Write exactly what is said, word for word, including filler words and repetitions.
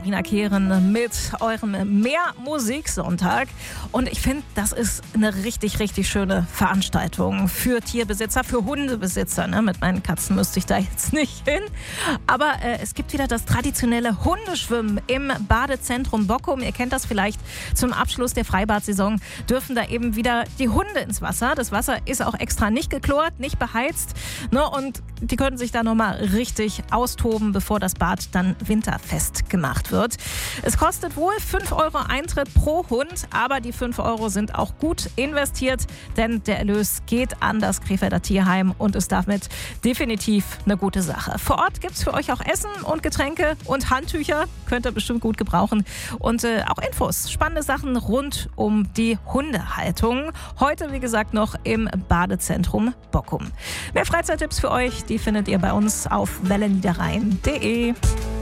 Sabrina Kehren mit eurem Mehr-Musik-Sonntag. Und ich finde, das ist eine richtig, richtig schöne Veranstaltung für Tierbesitzer, für Hundebesitzer. Ne? Mit meinen Katzen müsste ich da jetzt nicht hin. Aber äh, es gibt wieder das traditionelle Hundeschwimmen im Badezentrum Bockum. Ihr kennt das vielleicht. Zum Abschluss der Freibad-Saison dürfen da eben wieder die Hunde ins Wasser. Das Wasser ist auch extra nicht geklort, nicht beheizt. Ne? Und die können sich da nochmal richtig austoben, bevor das Bad dann winterfest gemacht wird. Es kostet wohl fünf Euro Eintritt pro Hund, aber die fünf Euro sind auch gut investiert, denn der Erlös geht an das Krefelder Tierheim und ist damit definitiv eine gute Sache. Vor Ort gibt es für euch auch Essen und Getränke und Handtücher, könnt ihr bestimmt gut gebrauchen. Und äh, auch Infos, spannende Sachen rund um die Hundehaltung. Heute, wie gesagt, noch im Badezentrum Bockum. Mehr Freizeittipps für euch, die findet ihr bei uns auf welle niederrhein punkt de.